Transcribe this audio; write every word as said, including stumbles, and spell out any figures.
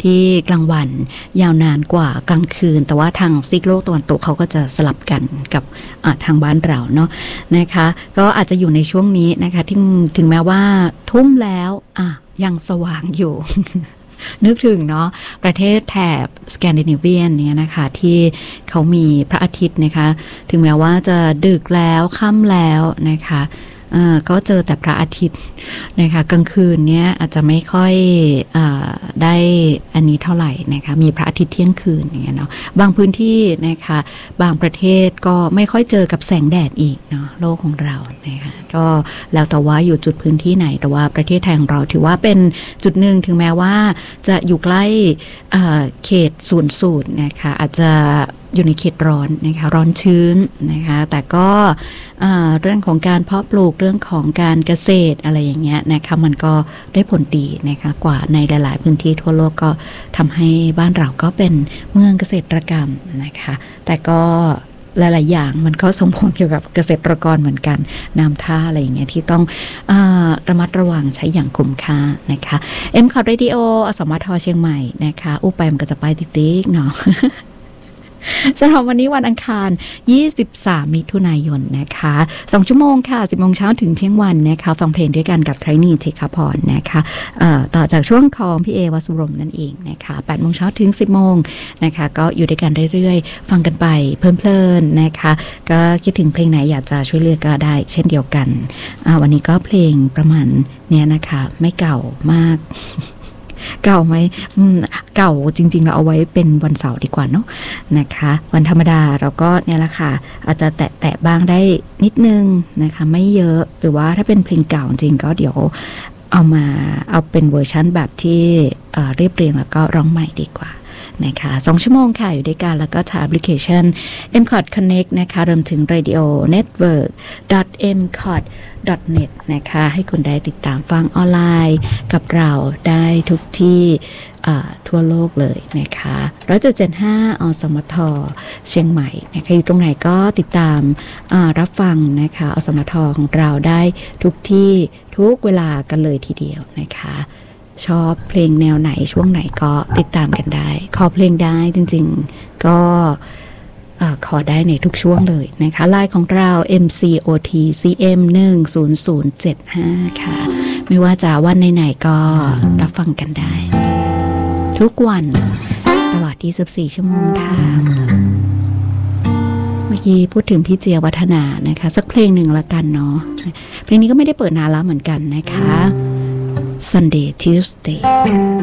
ที่กลางวันยาวนานกว่ากลางคืนแต่ว่าทางซีกโลกตะวันตกเขาก็จะสลับกันกับทางบ้านเราเนาะนะคะก็อาจจะอยู่ในช่วงนี้นะคะที่ถึงแม้ว่าทุ่มแล้วอ่ะยังสว่างอยู่ นึกถึงเนาะประเทศแถบสแกนดิเนเวียนเนี่ยนะคะที่เขามีพระอาทิตย์นะคะถึงแม้ว่าจะดึกแล้วค่ำแล้วนะคะก็เจอแต่พระอาทิตย์นะคะกลางคืนเนี้ยอาจจะไม่ค่อยอได้อันนี้เท่าไหร่นะคะมีพระอาทิตย์เที่ยงคืนอย่างเงี้ยเนาะบางพื้นที่นะคะบางประเทศก็ไม่ค่อยเจอกับแสงแดดอีกเนาะโลกของเรานะคะก็แล้วแต่ว่าอยู่จุดพื้นที่ไหนแต่ว่าประเทศไทยของเราถือว่าเป็นจุดหนึ่งถึงแม้ว่าจะอยู่ใกล้เขตศูนย์สูตรนะคะอาจจะอยู่ในเขตร้อนนะคะร้อนชื้นนะคะแต่ก็เรื่องของการเพาะปลูกเรื่องของการเกษตรอะไรอย่างเงี้ยนะคะมันก็ได้ผลดีนะคะกว่าในหลายๆพื้นที่ทั่วโลกก็ทำให้บ้านเราก็เป็นเมืองเกษตรกรรมนะคะแต่ก็หลายๆอย่างมันก็ส่งผลเกี่ยวกับเกษตรกรเหมือนกันน้ำท่าอะไรอย่างเงี้ยที่ต้องเอ่อระมัดระวังใช้อย่างคุ้มค่านะคะ เอ็ม คอ ที Radio อสมทเชียงใหม่นะคะอู้ไปมันก็จะไปติ๊กๆเนาะ สำหรับวันนี้วันอังคารยี่สิบสามมิถุนายนนะคะสองชั่วโมงค่ะสิบโมงเช้าถึงเที่ยงวันนะคะฟังเพลงด้วยกันกับไทนี่เชคพรนะคะต่อจากช่วงของพี่เอวสุรมนั่นเองนะคะแปดโมงเช้าถึงสิบโมงนะคะก็อยู่ด้วยกันเรื่อยๆฟังกันไปเพลินๆนะคะก็คิดถึงเพลงไหนอยากจะช่วยเลือกก็ได้เช่นเดียวกันวันนี้ก็เพลงประมาณเนี้ยนะคะไม่เก่ามากเก่าไหมเก่าจริงๆเราเอาไว้เป็นวันเสาร์ดีกว่าเนาะนะคะวันธรรมดาเราก็เนี่ยแหละค่ะอาจจะแตะแตะบ้างได้นิดนึงนะคะไม่เยอะหรือว่าถ้าเป็นเพลงเก่าจริงก็เดี๋ยวเอามาเอาเป็นเวอร์ชันแบบที่เรียบเรียงแล้วก็ร้องใหม่ดีกว่านะคะสองชั่วโมงค่ะอยู่ด้วยกันแล้วก็ทางแอปพลิเคชัน เอ็ม คอ ที Connect นะคะรวมถึง Radio Network ดอท เอ็ม คอ ที ดอท เน็ต นะคะให้คุณได้ติดตามฟังออนไลน์กับเราได้ทุกที่ทั่วโลกเลยนะคะหนึ่งร้อยเจ็ดสิบห้า อสมทเชียงใหม่นะคะอยู่ตรงไหนก็ติดตามรับฟังนะคะอสมทของเราได้ทุกที่ทุกเวลากันเลยทีเดียวนะคะชอบเพลงแนวไหนช่วงไหนก็ติดตามกันได้ขอเพลงได้จริงๆก็ขอได้ในทุกช่วงเลยนะคะไลน์ของเรา เอ็ม ซี โอ ที ซี เอ็ม หนึ่ง ศูนย์ ศูนย์ เจ็ด ห้า ค่ะไม่ว่าจะวันไหนๆก็รับฟังกันได้ทุกวันตลอดยี่สิบสี่ชั่วโมงค่ะเมื่อกี้พูดถึงพี่เจียวัฒนานะคะสักเพลงหนึ่งละกันเนาะเพลงนี้ก็ไม่ได้เปิดนานแล้วเหมือนกันนะคะSunday Tuesday